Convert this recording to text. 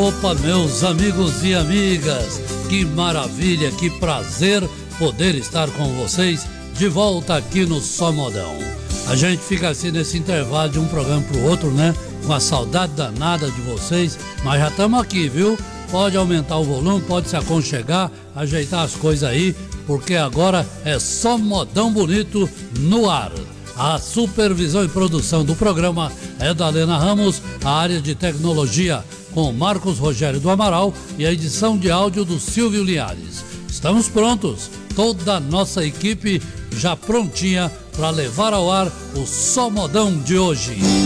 Opa, meus amigos e amigas, que maravilha, que prazer poder estar com vocês de volta aqui no Só Modão. A gente fica assim nesse intervalo de um programa para o outro, né? Com a saudade danada de vocês, mas já estamos aqui, viu? Pode aumentar o volume, pode se aconchegar, ajeitar as coisas aí, porque agora é Só Modão Bonito no ar. A supervisão e produção do programa é da Lena Ramos, a área de tecnologia com Marcos Rogério do Amaral e a edição de áudio do Silvio Linhares. Estamos prontos, toda a nossa equipe já prontinha para levar ao ar o Só Modão de hoje.